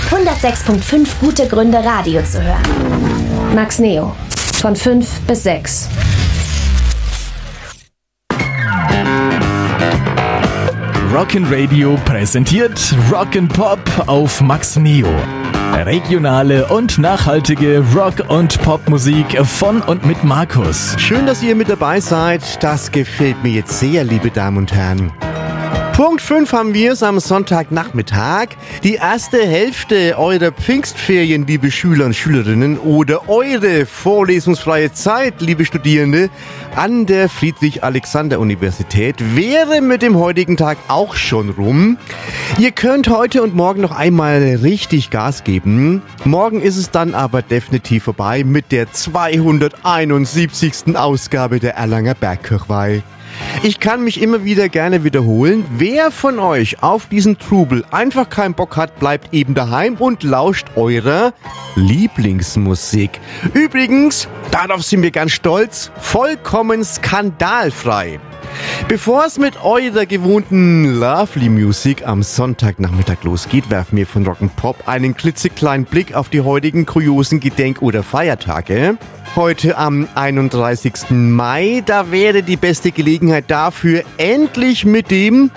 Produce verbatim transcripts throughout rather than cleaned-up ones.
hundertsechs Komma fünf gute Gründe, Radio zu hören. Max Neo. Von fünf bis sechs. Rock'n'Radio präsentiert Rock'n'Pop auf Max Neo. Regionale und nachhaltige Rock- und Popmusik von und mit Markus. Schön, dass ihr mit dabei seid. Das gefällt mir jetzt sehr, liebe Damen und Herren. Punkt fünf haben wir es am Sonntagnachmittag. Die erste Hälfte eurer Pfingstferien, liebe Schüler und Schülerinnen, oder eure vorlesungsfreie Zeit, liebe Studierende, an der Friedrich-Alexander-Universität wäre mit dem heutigen Tag auch schon rum. Ihr könnt heute und morgen noch einmal richtig Gas geben. Morgen ist es dann aber definitiv vorbei mit der zweihunderteinundsiebzigsten Ausgabe der Erlanger Bergkirchweih. Ich kann mich immer wieder gerne wiederholen. Wer von euch auf diesen Trubel einfach keinen Bock hat, bleibt eben daheim und lauscht eurer Lieblingsmusik. Übrigens, darauf sind wir ganz stolz, vollkommen skandalfrei. Bevor es mit eurer gewohnten Lovely Music am Sonntagnachmittag losgeht, werfen wir von Rock'n'Pop einen klitzekleinen Blick auf die heutigen kuriosen Gedenk- oder Feiertage. Heute am einunddreißigsten Mai, da wäre die beste Gelegenheit dafür, endlich mit dem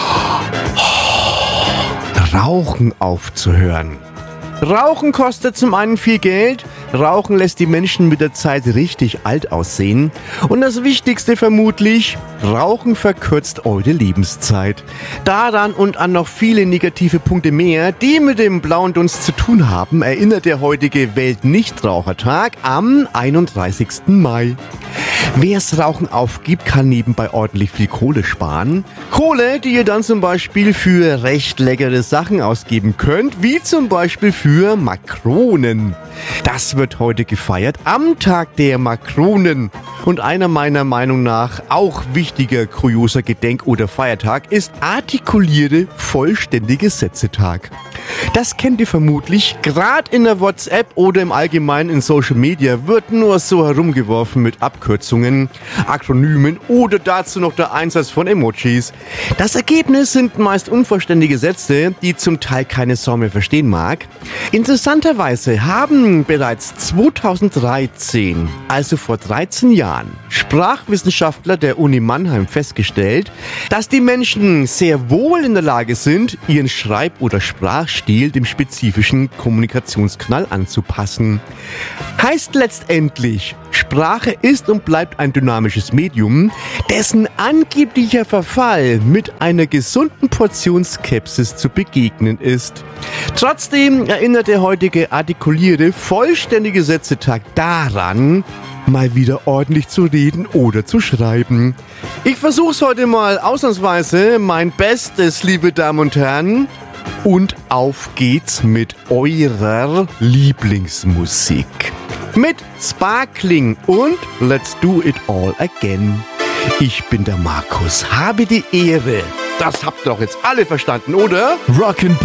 Rauchen aufzuhören. Rauchen kostet zum einen viel Geld, Rauchen lässt die Menschen mit der Zeit richtig alt aussehen und das Wichtigste vermutlich, Rauchen verkürzt eure Lebenszeit. Daran und an noch viele negative Punkte mehr, die mit dem blauen Dunst zu tun haben, erinnert der heutige Weltnichtrauchertag am einunddreißigsten Mai. Wer's Rauchen aufgibt, kann nebenbei ordentlich viel Kohle sparen. Kohle, die ihr dann zum Beispiel für recht leckere Sachen ausgeben könnt, wie zum Beispiel für Makronen. Das wird heute gefeiert am Tag der Makronen. Und einer meiner Meinung nach auch wichtiger kurioser Gedenk- oder Feiertag ist Artikuliere vollständige Sätze-Tag. Das kennt ihr vermutlich, gerade in der WhatsApp oder im Allgemeinen in Social Media wird nur so herumgeworfen mit Abkürzungen, Akronymen oder dazu noch der Einsatz von Emojis. Das Ergebnis sind meist unvollständige Sätze, die zum Teil keine Sau mehr verstehen mag. Interessanterweise haben bereits zweitausenddreizehn, also vor dreizehn Jahren, Sprachwissenschaftler der Uni Mannheim festgestellt, dass die Menschen sehr wohl in der Lage sind, ihren Schreib- oder Sprachstil dem spezifischen Kommunikationskanal anzupassen. Heißt letztendlich, Sprache ist und bleibt ein dynamisches Medium, dessen angeblicher Verfall mit einer gesunden Portion Skepsis zu begegnen ist. Trotzdem erinnert der heutige artikulierte, vollständige Sätzetag daran, mal wieder ordentlich zu reden oder zu schreiben. Ich versuch's heute mal ausnahmsweise, mein Bestes, liebe Damen und Herren. Und auf geht's mit eurer Lieblingsmusik. Mit Sparkling und Let's Do It All Again. Ich bin der Markus, habe die Ehre. Das habt ihr doch jetzt alle verstanden, oder? Rock'n'Pop